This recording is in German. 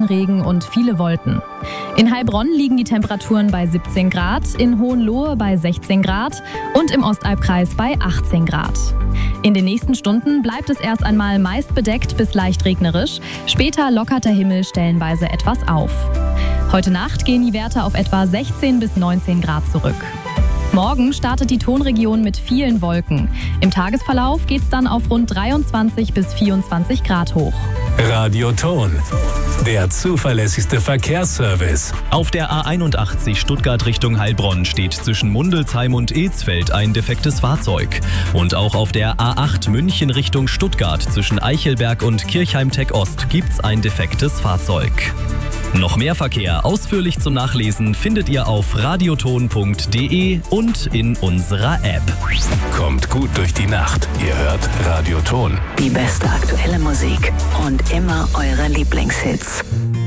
Regen und viele Wolken. In Heilbronn liegen die Temperaturen bei 17 Grad, in Hohenlohe bei 16 Grad und im Ostalbkreis bei 18 Grad. In den nächsten Stunden bleibt es erst einmal meist bedeckt bis leicht regnerisch. Später lockert der Himmel stellenweise etwas auf. Heute Nacht gehen die Werte auf etwa 16 bis 19 Grad zurück. Morgen startet die Tonregion mit vielen Wolken. Im Tagesverlauf geht es dann auf rund 23 bis 24 Grad hoch. Radio Ton, der zuverlässigste Verkehrsservice. Auf der A81 Stuttgart Richtung Heilbronn steht zwischen Mundelsheim und Ilsfeld ein defektes Fahrzeug. Und auch auf der A8 München Richtung Stuttgart zwischen Eichelberg und Kirchheim-Tech Ost gibt's ein defektes Fahrzeug. Noch mehr Verkehr ausführlich zum Nachlesen findet ihr auf radioton.de und in unserer App. Kommt gut durch die Nacht. Ihr hört Radio Ton. Die beste aktuelle Musik und immer eure Lieblingshits.